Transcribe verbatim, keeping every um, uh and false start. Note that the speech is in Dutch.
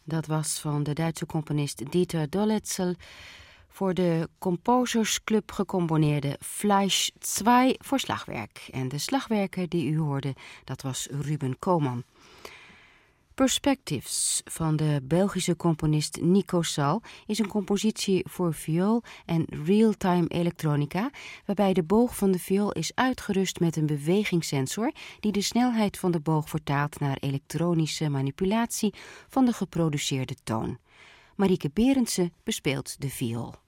Dat was van de Duitse componist Dieter Dolitzel voor de Composers Club gecomponeerde Fleisch twee voor slagwerk. En de slagwerker die u hoorde, dat was Ruben Koolman. Perspectives van de Belgische componist Nico Sal is een compositie voor viool en real-time elektronica, waarbij de boog van de viool is uitgerust met een bewegingssensor die de snelheid van de boog vertaalt naar elektronische manipulatie van de geproduceerde toon. Marieke Berendsen bespeelt de viool.